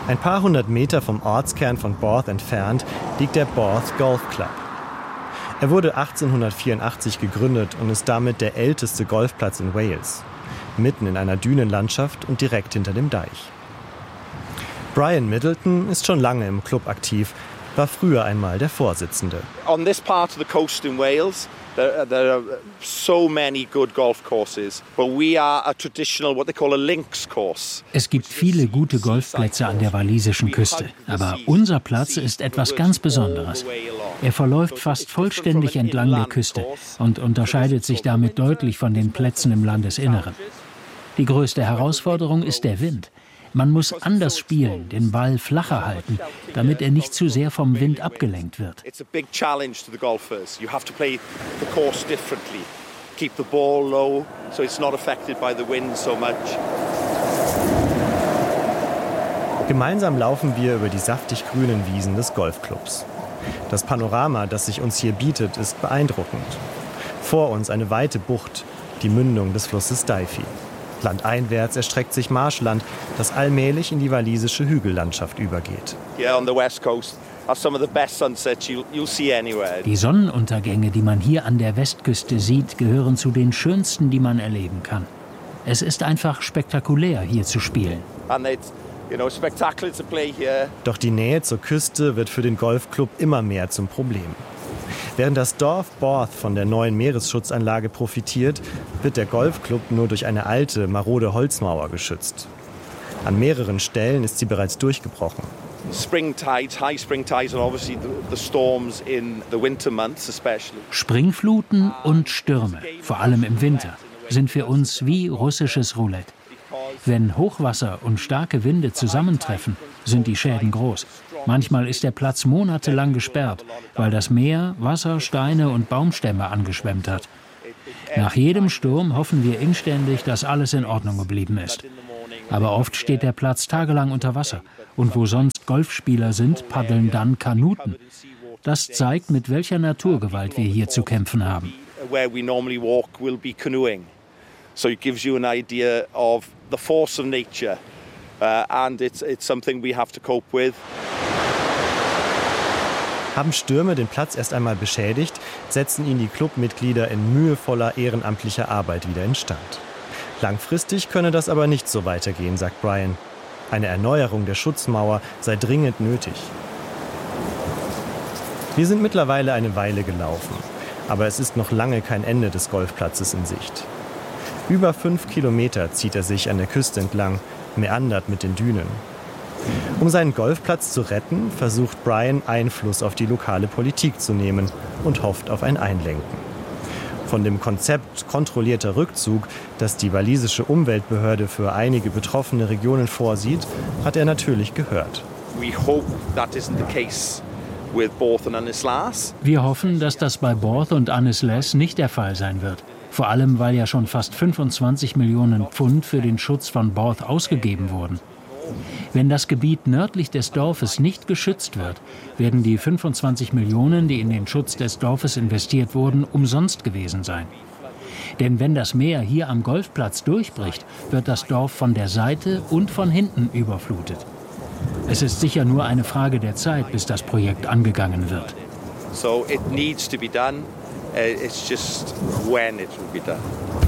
Ein paar hundert Meter vom Ortskern von Borth entfernt liegt der Borth Golf Club. Er wurde 1884 gegründet und ist damit der älteste Golfplatz in Wales. Mitten in einer Dünenlandschaft und direkt hinter dem Deich. Brian Middleton ist schon lange im Club aktiv, war früher einmal der Vorsitzende. On this part of the coast in Wales, there are so many good golf courses, but we are a traditional, what they call a links course. Es gibt viele gute Golfplätze an der walisischen Küste, aber unser Platz ist etwas ganz Besonderes. Er verläuft fast vollständig entlang der Küste und unterscheidet sich damit deutlich von den Plätzen im Landesinneren. Die größte Herausforderung ist der Wind. Man muss anders spielen, den Ball flacher halten, damit er nicht zu sehr vom Wind abgelenkt wird. It's a big challenge to the golfers. You have to play the course differently. Keep the ball low so it's not affected by the wind so much. Gemeinsam laufen wir über die saftig grünen Wiesen des Golfclubs. Das Panorama, das sich uns hier bietet, ist beeindruckend. Vor uns eine weite Bucht, die Mündung des Flusses Dyfi. Landeinwärts erstreckt sich Marschland, das allmählich in die walisische Hügellandschaft übergeht. Die Sonnenuntergänge, die man hier an der Westküste sieht, gehören zu den schönsten, die man erleben kann. Es ist einfach spektakulär, hier zu spielen. Doch die Nähe zur Küste wird für den Golfclub immer mehr zum Problem. Während das Dorf Borth von der neuen Meeresschutzanlage profitiert, wird der Golfclub nur durch eine alte, marode Holzmauer geschützt. An mehreren Stellen ist sie bereits durchgebrochen. Springfluten und Stürme, vor allem im Winter, sind für uns wie russisches Roulette. Wenn Hochwasser und starke Winde zusammentreffen, sind die Schäden groß. Manchmal ist der Platz monatelang gesperrt, weil das Meer Wasser, Steine und Baumstämme angeschwemmt hat. Nach jedem Sturm hoffen wir inständig, dass alles in Ordnung geblieben ist. Aber oft steht der Platz tagelang unter Wasser. Und wo sonst Golfspieler sind, paddeln dann Kanuten. Das zeigt, mit welcher Naturgewalt wir hier zu kämpfen haben. So it gives you an idea of the force of nature, and it's something we have to cope with. Haben Stürme den Platz erst einmal beschädigt, setzen ihn die Clubmitglieder in mühevoller ehrenamtlicher Arbeit wieder instand. Langfristig könne das aber nicht so weitergehen, sagt Brian. Eine Erneuerung der Schutzmauer sei dringend nötig. Wir sind mittlerweile eine Weile gelaufen, aber es ist noch lange kein Ende des Golfplatzes in Sicht. Über 5 Kilometer zieht er sich an der Küste entlang, meandert mit den Dünen. Um seinen Golfplatz zu retten, versucht Brian, Einfluss auf die lokale Politik zu nehmen und hofft auf ein Einlenken. Von dem Konzept kontrollierter Rückzug, das die walisische Umweltbehörde für einige betroffene Regionen vorsieht, hat er natürlich gehört. Wir hoffen, dass das bei Borth und Annisles nicht der Fall sein wird. Vor allem, weil ja schon fast 25 Millionen Pfund für den Schutz von Borth ausgegeben wurden. Wenn das Gebiet nördlich des Dorfes nicht geschützt wird, werden die 25 Millionen, die in den Schutz des Dorfes investiert wurden, umsonst gewesen sein. Denn wenn das Meer hier am Golfplatz durchbricht, wird das Dorf von der Seite und von hinten überflutet. Es ist sicher nur eine Frage der Zeit, bis das Projekt angegangen wird. So it needs to be done. It's just when it will be done.